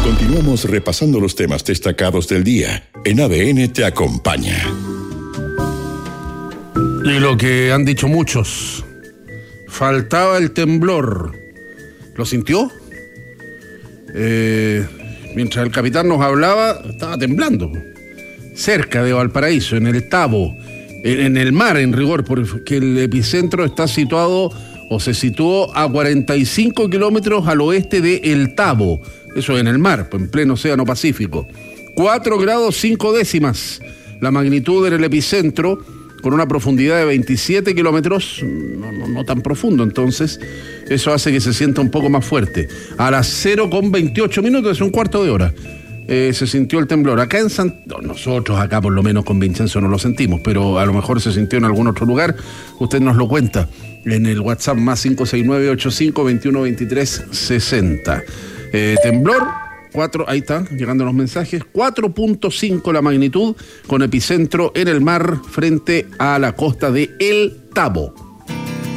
Continuamos repasando los temas destacados del día. En ADN te acompaña. Y lo que han dicho muchos, faltaba el temblor. ¿Lo sintió? Mientras el capitán nos hablaba, estaba temblando. Cerca de Valparaíso, en el Tabo, en el mar en rigor, porque el epicentro está situado o se situó a 45 kilómetros al oeste de El Tabo. Eso en el mar, en pleno océano Pacífico. 4 grados 5 décimas. La magnitud en el epicentro, con una profundidad de 27 kilómetros, no tan profundo, entonces eso hace que se sienta un poco más fuerte. A las 0,28 minutos, es un cuarto de hora, se sintió el temblor. Acá en nosotros acá por lo menos con Vincenzo no lo sentimos, pero a lo mejor se sintió en algún otro lugar. Usted nos lo cuenta en el WhatsApp más 569-85-2123-60. Temblor 4, ahí están llegando los mensajes, 4.5 la magnitud, con epicentro en el mar frente a la costa de El Tabo.